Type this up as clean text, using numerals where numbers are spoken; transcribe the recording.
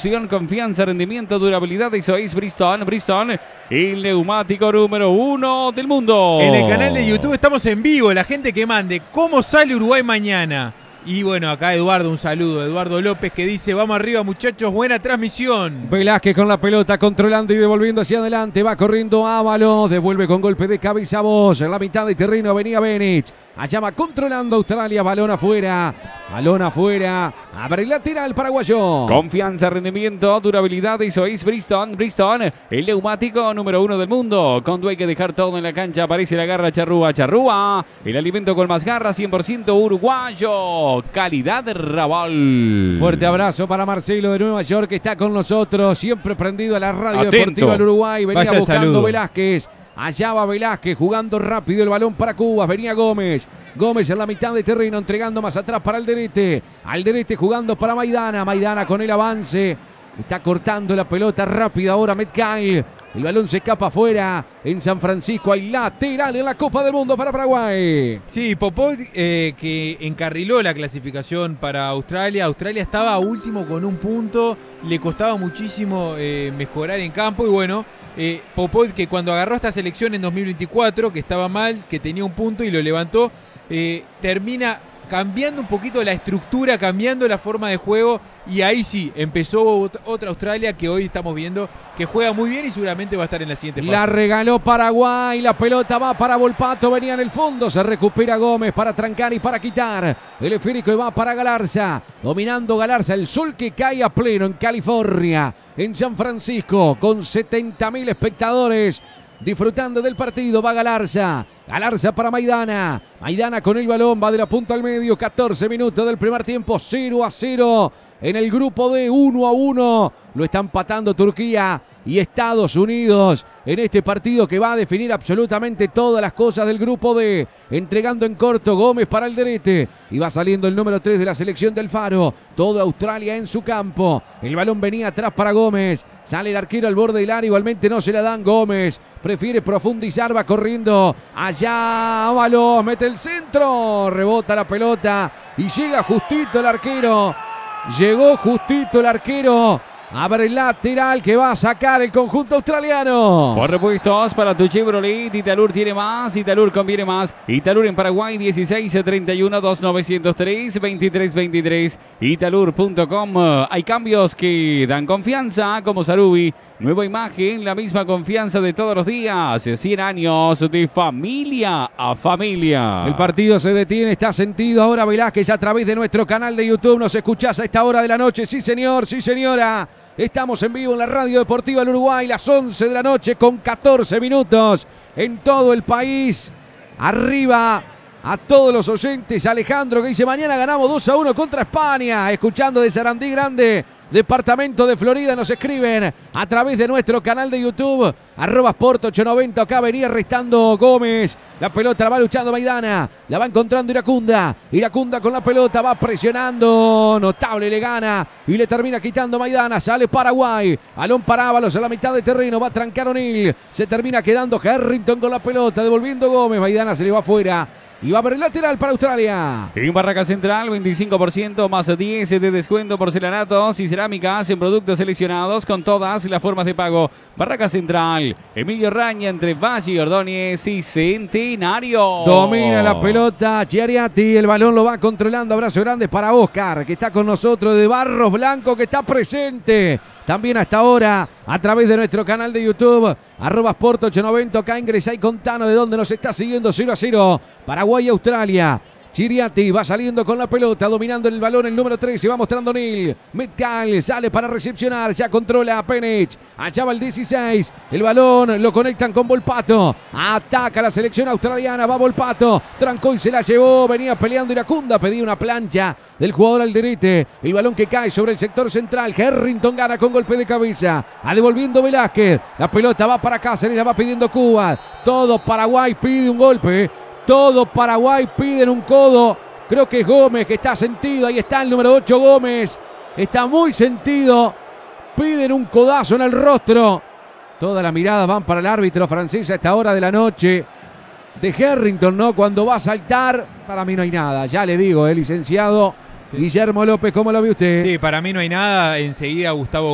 distribución, confianza, rendimiento, durabilidad. Eso es Bridgestone. Bridgestone, el neumático número 1 del mundo. En el canal de YouTube estamos en vivo. La gente que mande cómo sale Uruguay mañana. Y bueno, acá Eduardo, un saludo. Eduardo López que dice, vamos arriba muchachos, buena transmisión. Velázquez con la pelota, controlando y devolviendo hacia adelante. Va corriendo Ábalos, devuelve con golpe de cabeza Bosch. En la mitad de terreno venía Bennett. Allá va controlando Australia, balón afuera. Balón afuera. Abre el lateral paraguayo. Confianza, rendimiento, durabilidad. Eso es Bridgestone. Bridgestone, el neumático número 1 del mundo. Cuando hay que dejar todo en la cancha, aparece la garra Charrúa. Charrúa, el alimento con más garra, 100% uruguayo. Calidad de Raval. Fuerte abrazo para Marcelo de Nueva York, que está con nosotros, siempre prendido a la radio Atento. deportiva del Uruguay. Venía Vaya buscando saludo. Velázquez. Allá va Velázquez jugando rápido el balón para Cubas. Venía Gómez. Gómez en la mitad de terreno, entregando más atrás para Alderete. Alderete jugando para Maidana. Maidana con el avance. Está cortando la pelota rápida ahora Metcalf. El balón se escapa afuera. En San Francisco hay lateral en la Copa del Mundo para Paraguay. Sí, Popov que encarriló la clasificación para Australia. Australia estaba último con un punto. Le costaba muchísimo mejorar en campo. Y bueno, Popov que cuando agarró esta selección en 2024, que estaba mal, que tenía un punto y lo levantó, termina cambiando un poquito la estructura, cambiando la forma de juego, y ahí sí, empezó otra Australia que hoy estamos viendo que juega muy bien y seguramente va a estar en la siguiente fase. La regaló Paraguay, la pelota va para Volpato, venía en el fondo, se recupera Gómez para trancar y para quitar. El esférico y va para Galarza, dominando Galarza, el sol que cae a pleno en California, en San Francisco, con 70.000 espectadores. Disfrutando del partido, va Galarza. Galarza para Maidana. Maidana con el balón, va de la punta al medio. 14 minutos del primer tiempo, 0-0. En el grupo D, 1-1. Lo está empatando Turquía y Estados Unidos en este partido que va a definir absolutamente todas las cosas del grupo D. Entregando en corto Gómez para Alderete. Y va saliendo el número 3 de la selección del Faro. Toda Australia en su campo. El balón venía atrás para Gómez. Sale el arquero al borde del área. Igualmente no se la dan. Gómez prefiere profundizar. Va corriendo allá. Ábalos mete el centro. Rebota la pelota. Y llega justito el arquero. Llegó justito el arquero. Abre el lateral que va a sacar el conjunto australiano. Por repuestos para tu Chevrolet, Italur tiene más, Italur conviene más. Italur en Paraguay, 16-31-2903-2323. Italur.com. Hay cambios que dan confianza, como Sarubi. Nueva imagen, la misma confianza de todos los días. 100 años de familia a familia. El partido se detiene, está sentido ahora Velázquez a través de nuestro canal de YouTube. Nos escuchás a esta hora de la noche. Sí, señor, sí, señora. Estamos en vivo en la Radio Deportiva del Uruguay, las 11 de la noche con 14 minutos en todo el país. Arriba a todos los oyentes. Alejandro que dice, mañana ganamos 2-1 contra España. Escuchando de Sarandí Grande, departamento de Florida, nos escriben a través de nuestro canal de YouTube, @Sport890. Acá venía restando Gómez. La pelota la va luchando Maidana. La va encontrando Iracunda. Iracunda con la pelota, va presionando. Notable, le gana y le termina quitando Maidana. Sale Paraguay. Balón para Ábalos a la mitad de terreno. Va a trancar O'Neill. Se termina quedando Harrington con la pelota. Devolviendo Gómez. Maidana se le va afuera. Y va a haber el lateral para Australia. En Barraca Central, 25% más 10 de descuento, porcelanatos y cerámicas en productos seleccionados con todas las formas de pago. Barraca Central, Emilio Raña entre Valle y Ordóñez y Centenario. Domina la pelota Chiariati, el balón lo va controlando. Abrazo grande para Oscar, que está con nosotros, de Barros Blanco, que está presente también hasta ahora a través de nuestro canal de YouTube, @Sport890. Acá ingresa y contanos de dónde nos está siguiendo. 0-0, Paraguay y Australia. Chiriati va saliendo con la pelota, dominando el balón el número 3, se va mostrando Neil. Metcalf sale para recepcionar, ya controla a Penech. Allá va el 16, el balón lo conectan con Volpato. Ataca la selección australiana, va Volpato. Trancó y se la llevó, venía peleando Iracunda, pedía una plancha del jugador Alderete. El balón que cae sobre el sector central. Harrington gana con golpe de cabeza. A devolviendo Velázquez. La pelota va para Cáceres, la va pidiendo Cuba. Todo Paraguay pide un golpe. Todo Paraguay piden un codo. Creo que es Gómez que está sentido. Ahí está el número 8 Gómez. Está muy sentido. Piden un codazo en el rostro. Todas las miradas van para el árbitro francés a esta hora de la noche. De Harrington, ¿no? Cuando va a saltar, para mí no hay nada. Ya le digo, licenciado Guillermo López, ¿cómo lo ve usted? Sí, para mí no hay nada. Enseguida Gustavo